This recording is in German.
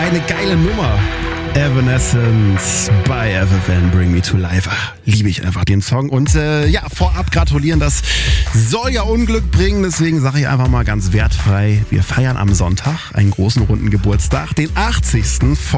eine geile Nummer. Evanescence bei FFN, Bring Me to Life. Liebe ich einfach den Song. Und vorab gratulieren, das soll ja Unglück bringen. Deswegen sage ich einfach mal ganz wertfrei, wir feiern am Sonntag einen großen runden Geburtstag, den 80. von